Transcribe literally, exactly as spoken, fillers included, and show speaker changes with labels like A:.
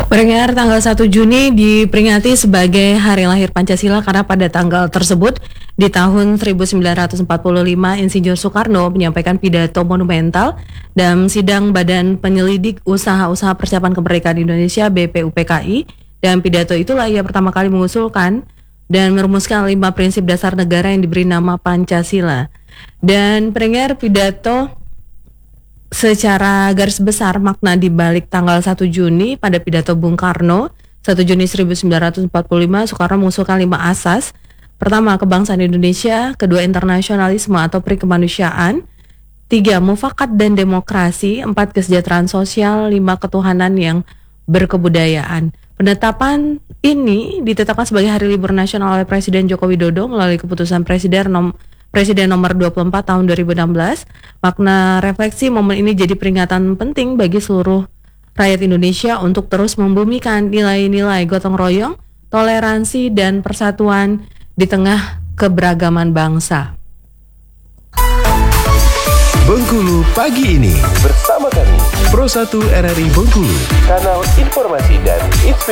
A: Pendengar, tanggal satu Juni diperingati sebagai hari lahir Pancasila karena pada tanggal tersebut di tahun seribu sembilan ratus empat puluh lima Insinyur Soekarno menyampaikan pidato monumental dalam sidang Badan Penyelidik Usaha-Usaha Persiapan Kemerdekaan Indonesia B P U P K I. Dan pidato itulah ia pertama kali mengusulkan dan merumuskan lima prinsip dasar negara yang diberi nama Pancasila. Dan pendengar, pidato secara garis besar makna di balik tanggal satu Juni pada pidato Bung Karno satu Juni seribu sembilan ratus empat puluh lima, Soekarno mengusulkan lima asas. Pertama, kebangsaan Indonesia. Kedua, internasionalisme atau perikemanusiaan. Tiga, mufakat dan demokrasi. Empat, kesejahteraan sosial. Lima, ketuhanan yang berkebudayaan. Penetapan ini ditetapkan sebagai hari libur nasional oleh Presiden Joko Widodo melalui keputusan Presiden nom Presiden nomor dua puluh empat tahun dua ribu enam belas. Makna refleksi momen ini jadi peringatan penting bagi seluruh rakyat Indonesia untuk terus membumikan nilai-nilai gotong royong, toleransi, dan persatuan di tengah keberagaman bangsa.
B: Bengkulu pagi ini
C: bersama kami
B: Pro satu R R I Bengkulu,
C: kanal informasi dan inspirasi.